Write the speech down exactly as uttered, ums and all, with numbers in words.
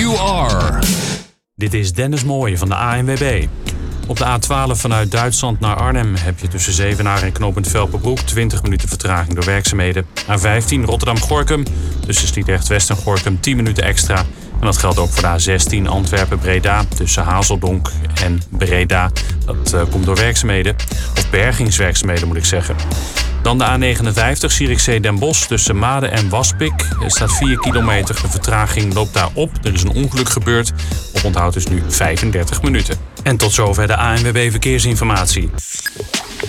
You are. Dit is Dennis Mooij van de A N W B. Op de A twaalf vanuit Duitsland naar Arnhem heb je tussen Zevenaar en knooppunt Velperbroek twintig minuten vertraging door werkzaamheden. A vijftien Rotterdam-Gorkum, tussen Sliedrecht-West en Gorkum tien minuten extra. En dat geldt ook voor de A zestien Antwerpen-Breda, tussen Hazeldonk en Breda. Dat uh, komt door werkzaamheden, of bergingswerkzaamheden moet ik zeggen. Dan de A negenenvijftig Zierikzee-Den Bosch tussen Maden en Waspik. Er staat vier kilometer, de vertraging loopt daar op. Er is een ongeluk gebeurd. Oponthoud is nu vijfendertig minuten. En tot zover de A N W B Verkeersinformatie.